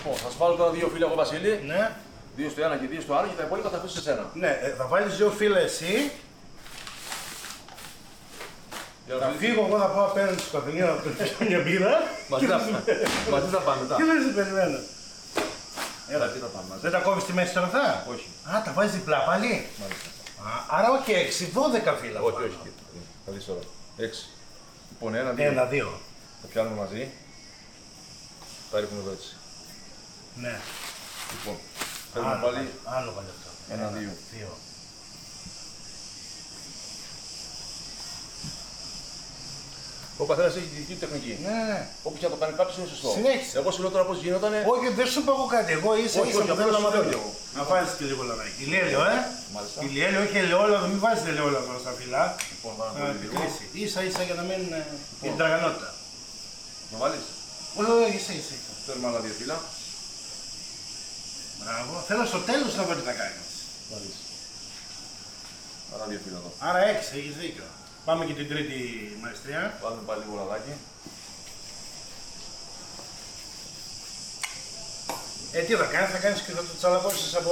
Λοιπόν, θα σου βάλω τώρα 2 φύλλα εγώ, Βασίλη. Ναι. 2 στο ένα και 2 στο άλλο και τα υπόλοιπα θα αφήσω σε σένα. Ναι, θα βάλεις 2 φύλλα εσύ. Θα φύγω, εγώ θα πάω απέναντι στο καφενείο να πιω μια μπύρα. Μαζί θα πάμε μετά. Και δεν σε περιμένω. Έλα, τι θα πάμε μαζί. Δεν τα κόβεις στη μέση τώρα θα? Όχι. Α, τα βάζεις διπλά πάλι. Μάλιστα. Άρα όχι 6, 12 φύλλα. Όχι, όχι. Θα δεις τώρα. 6. Λοιπόν, 1, 2. 1, 2. Θα πιάνουμε μαζί. Τα ρίχνουμε εδώ έτσι. Ναι. Λοιπόν, παίρνουμε πάλι. Άλλο πάλι αυτό. 1, 2. Ο καθένας έχει τη δική του τεχνική. Ναι. Όποιος και να το κάνει κάποιος είναι σωστό. Συνέχισε. Εγώ σου λέω τώρα πώς γινότανε. Όχι, δεν σου πω εγώ κάτι. Εγώ ίσα Όχι, ίσα όχι, που θέλω απλώς να σου λέω μαθαίνω. εγώ. Να βάζεις και λίγο λαδάκι. Ηλιέλαιο, Μάλιστα. Ηλιέλαιο, όχι ελαιόλαδο, μην βάζεις ελαιόλαδο στα φύλλα. Λοιπόν, πάμε Να πολύ λίγο. κλείσει. Ίσα ίσα για να μην την τραγανότητα. Να βάλεις. Όχι, όχι, ίσα ίσα. Θέλουμε άλλα 2 φύλλα. Μπράβο. Θέλω στο τέλος να δω τι θα κάνεις. Βάλεις. Άλλα 2 φύλλα εδώ. Άρα 6, έχεις δίκιο. Πάμε και την τρίτη μαεστριά. Βάλουμε πάλι λίγο λαδάκι. Τι θα κάνεις και θα το τσαλακώσεις από